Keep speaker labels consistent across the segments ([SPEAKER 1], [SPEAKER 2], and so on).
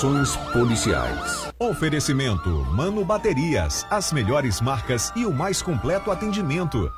[SPEAKER 1] Policiais.
[SPEAKER 2] Oferecimento Mano Baterias, as melhores marcas e o mais completo atendimento.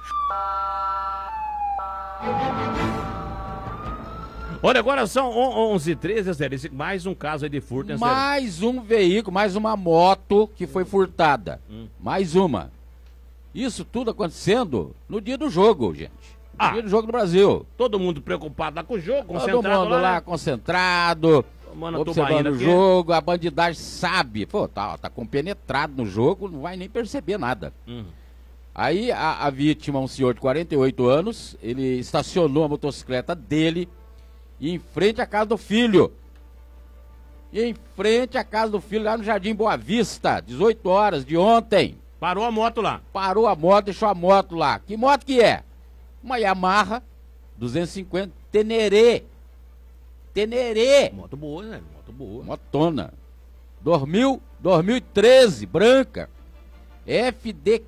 [SPEAKER 3] Olha, agora são 11h13, mais um caso aí de furto, né, Sérgio?
[SPEAKER 4] Mais um veículo, mais uma moto que foi furtada. Mais uma. Isso tudo acontecendo no dia do jogo, gente. No dia do jogo do Brasil.
[SPEAKER 3] Todo mundo preocupado lá com o jogo,
[SPEAKER 4] concentrado. Todo mundo lá, concentrado, observando o jogo. A bandidagem sabe. Pô, tá compenetrado no jogo, não vai nem perceber nada. Aí a vítima, um senhor de 48 anos, ele estacionou a motocicleta dele em frente à casa do filho. Em frente à casa do filho, lá no Jardim Boa Vista, 18 horas de ontem.
[SPEAKER 3] Parou a moto lá.
[SPEAKER 4] Parou a moto, deixou a moto lá. Que moto que é? Uma Yamaha 250 Teneré.
[SPEAKER 3] Moto boa, né? Moto boa.
[SPEAKER 4] Motona. 2013, branca. FDQ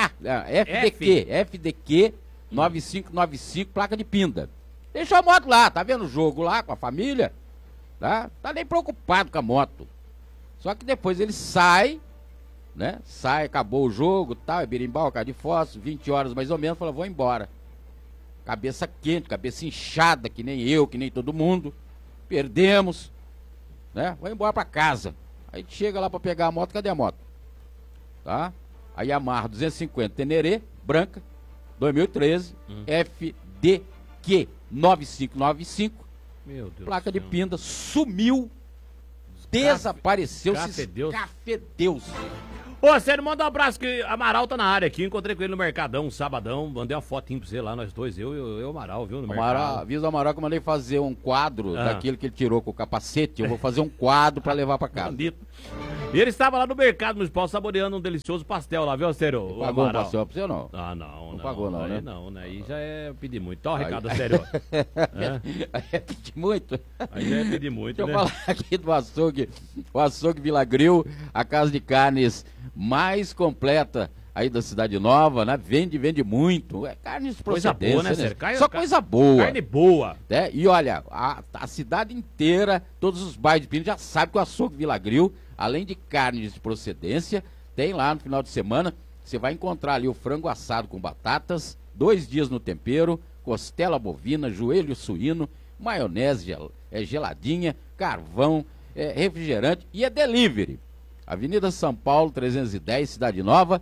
[SPEAKER 4] 9595, placa de Pinda. Deixou a moto lá, tá vendo o jogo lá com a família? Tá nem preocupado com a moto. Só que depois ele sai, né? Sai, acabou o jogo, tal, é berimbau, cara de fósforo, 20 horas mais ou menos, falou, vou embora. Cabeça quente, cabeça inchada, que nem eu, que nem todo mundo. Perdemos, né? Vou embora pra casa. Aí chega lá pra pegar a moto, cadê a moto? Tá? A Yamaha 250 Teneré, branca, 2013, FDQ 9595,
[SPEAKER 3] meu Deus,
[SPEAKER 4] placa de Pinda, sumiu, desapareceu, se escafedeu.
[SPEAKER 3] Ô, Sérgio, manda um abraço, que Amaral tá na área aqui, encontrei com ele no Mercadão, um sabadão, mandei uma fotinho pra você lá, nós dois, eu e o Amaral, viu, no Mercado.
[SPEAKER 4] Avisa o Amaral que eu mandei fazer um quadro daquele que ele tirou com o capacete, eu vou fazer um quadro pra levar pra casa.
[SPEAKER 3] E ele estava lá no Mercado Municipal saboreando um delicioso pastel lá, viu, Sérgio?
[SPEAKER 4] Pagou um pastel pra você ou não?
[SPEAKER 3] Ah, não.
[SPEAKER 4] Não pagou não, né?
[SPEAKER 3] Não, né? Aí já é pedir muito. Tá o recado, Sérgio.
[SPEAKER 4] Aí é pedir muito?
[SPEAKER 3] Aí já é pedir muito,
[SPEAKER 4] né? Deixa eu falar aqui do açougue, o açougue Vila Grill, a casa de carnes mais completa aí da Cidade Nova, né? Vende muito. É carne de procedência,
[SPEAKER 3] coisa boa, né, Sérgio?
[SPEAKER 4] Só coisa boa.
[SPEAKER 3] Carne boa.
[SPEAKER 4] Né? E olha, a cidade inteira, todos os bairros de Pino já sabem que o açougue Vila Grill, além de carnes de procedência, tem lá no final de semana, você vai encontrar ali o frango assado com batatas, 2 dias no tempero, costela bovina, joelho suíno, maionese geladinha, carvão, refrigerante e é delivery. Avenida São Paulo, 310, Cidade Nova,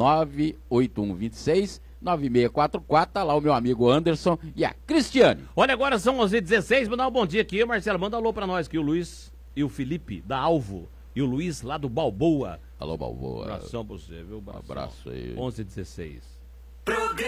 [SPEAKER 4] 98126-9644, tá lá o meu amigo Anderson e a Cristiane.
[SPEAKER 3] Olha, agora são 11h16, mandar um bom dia aqui, Marcelo, manda um alô pra nós aqui, o Luiz e o Felipe, da Alvo, e o Luiz lá do Balboa.
[SPEAKER 4] Alô, Balboa.
[SPEAKER 3] Um abração pra você, viu?
[SPEAKER 4] Um abraço aí.
[SPEAKER 3] 11h16.